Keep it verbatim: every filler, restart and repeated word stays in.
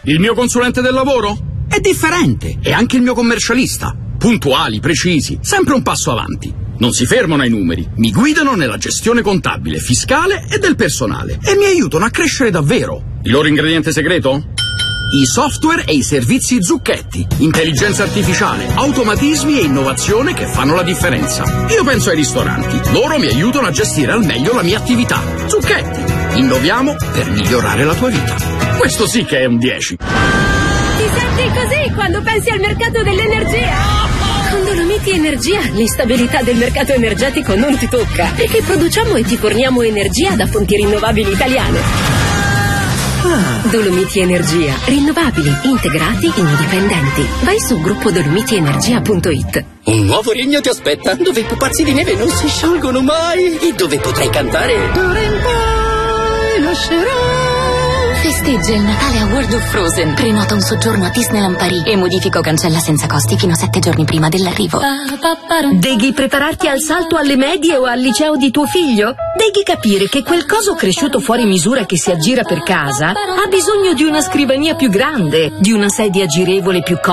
Il mio consulente del lavoro? È differente. E anche il mio commercialista. Puntuali, precisi, sempre un passo avanti. Non si fermano ai numeri, mi guidano nella gestione contabile, fiscale e del personale e mi aiutano a crescere davvero. Il loro ingrediente segreto? I software e i servizi Zucchetti, intelligenza artificiale, automatismi e innovazione che fanno la differenza. Io penso ai ristoranti, loro mi aiutano a gestire al meglio la mia attività. Zucchetti, innoviamo per migliorare la tua vita. Questo sì che è un dieci. Ti senti così quando pensi al mercato dell'energia? Con Dolomiti Energia l'instabilità del mercato energetico non ti tocca, perché produciamo e ti forniamo energia da fonti rinnovabili italiane. Ah. Dolomiti Energia, rinnovabili, integrati, indipendenti. Vai su gruppo dolomiti energia punto it. Un nuovo regno ti aspetta, dove i pupazzi di neve non si sciolgono mai e dove potrai cantare d'ora in poi nascerà. Festeggia il Natale a World of Frozen. Prenota un soggiorno a Disneyland Paris e modifica o cancella senza costi fino a sette giorni prima dell'arrivo. Devi prepararti al salto alle medie o al liceo di tuo figlio? Devi capire che quel coso cresciuto fuori misura che si aggira per casa ha bisogno di una scrivania più grande, di una sedia girevole più comoda,